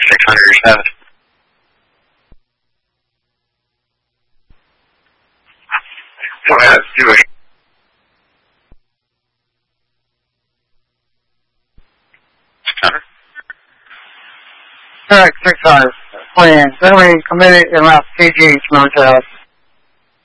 607. Go ahead, do it. Correct, 65. Plan. Then we committed in last TGH motel.